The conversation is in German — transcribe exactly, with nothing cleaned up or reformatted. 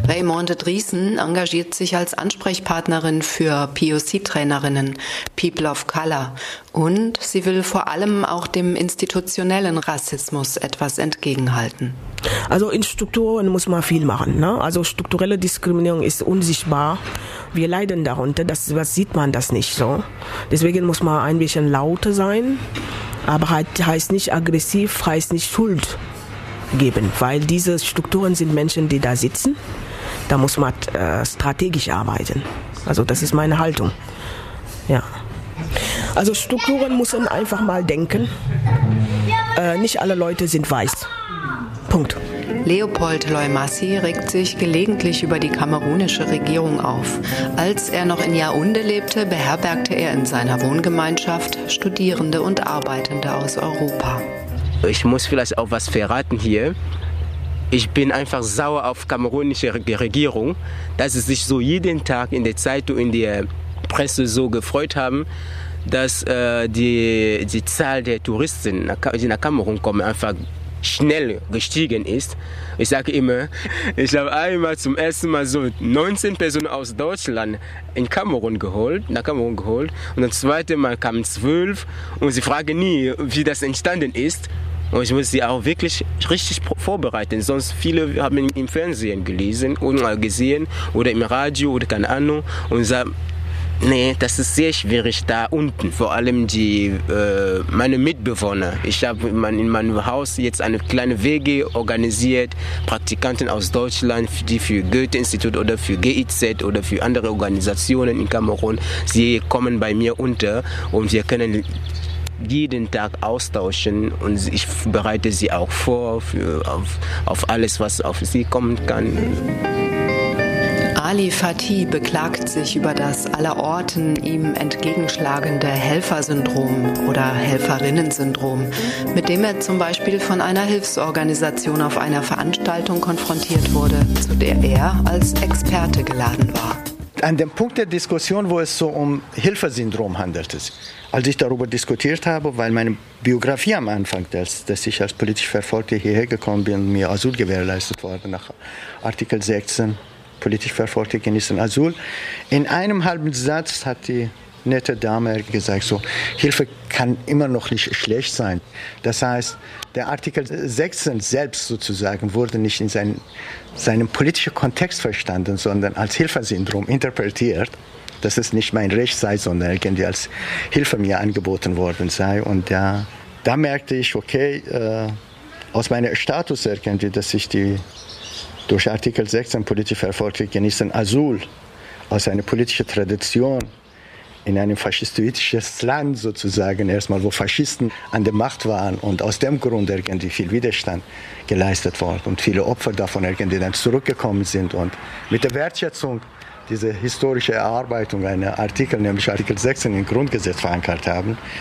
Raymonde Driessen engagiert sich als Ansprechpartnerin für P O C-Trainerinnen, People of Color. Und sie will vor allem auch dem institutionellen Rassismus etwas entgegenhalten. Also in Strukturen muss man viel machen, ne? Also strukturelle Diskriminierung ist unsichtbar. Wir leiden darunter, das, das sieht man das nicht so. Deswegen muss man ein bisschen lauter sein, aber halt heißt nicht aggressiv, heißt nicht Schuld geben, weil diese Strukturen sind Menschen, die da sitzen. Da muss man äh, strategisch arbeiten. Also das ist meine Haltung. Ja. Also Strukturen müssen einfach mal denken. Äh, nicht alle Leute sind weiß. Punkt. Leopold Loimassi regt sich gelegentlich über die kamerunische Regierung auf. Als er noch in Yaoundé lebte, beherbergte er in seiner Wohngemeinschaft Studierende und Arbeitende aus Europa. Ich muss vielleicht auch was verraten hier. Ich bin einfach sauer auf die kamerunische Regierung, dass sie sich so jeden Tag in der Zeitung, in der Presse so gefreut haben, dass äh, die, die Zahl der Touristen, die nach Kamerun kommen, einfach schnell gestiegen ist. Ich sage immer, ich habe einmal zum ersten Mal so neunzehn Personen aus Deutschland in Kamerun geholt, nach Kamerun geholt, und das zweite Mal kamen zwölf und sie fragen nie, wie das entstanden ist. Und ich muss sie auch wirklich richtig vorbereiten, sonst viele haben im Fernsehen gelesen oder gesehen oder im Radio oder keine Ahnung und sagen, nee, das ist sehr schwierig da unten, vor allem die, äh, meine Mitbewohner. Ich habe in meinem Haus jetzt eine kleine W G organisiert, Praktikanten aus Deutschland, die für Goethe-Institut oder für G I Z oder für andere Organisationen in Kamerun, sie kommen bei mir unter und wir können jeden Tag austauschen und ich bereite sie auch vor für, auf, auf alles, was auf sie kommen kann. Ali Fatih beklagt sich über das allerorten ihm entgegenschlagende Helfersyndrom oder Helferinnensyndrom, mit dem er zum Beispiel von einer Hilfsorganisation auf einer Veranstaltung konfrontiert wurde, zu der er als Experte geladen war. An dem Punkt der Diskussion, wo es so um Hilfesyndrom handelte, als ich darüber diskutiert habe, weil meine Biografie am Anfang, dass, dass ich als politisch Verfolgter hierher gekommen bin, mir Asyl gewährleistet wurde nach Artikel sechzehn, politisch Verfolgte genießen Asyl. In einem halben Satz hat die nette Dame gesagt, so, Hilfe kann immer noch nicht schlecht sein. Das heißt, der Artikel sechzehn selbst sozusagen wurde nicht in seinen, seinem politischen Kontext verstanden, sondern als Hilfesyndrom interpretiert, dass es nicht mein Recht sei, sondern irgendwie als Hilfe mir angeboten worden sei. Und ja, da merkte ich, okay, äh, aus meinem Status irgendwie, dass ich die durch Artikel sechzehn politisch Verfolgte genießen Asyl aus einer politischen Tradition in einem faschistischen Land sozusagen, erstmal wo Faschisten an der Macht waren und aus dem Grund irgendwie viel Widerstand geleistet wurde und viele Opfer davon irgendwie dann zurückgekommen sind und mit der Wertschätzung diese historische Erarbeitung einer Artikel, nämlich Artikel sechzehn im Grundgesetz verankert haben.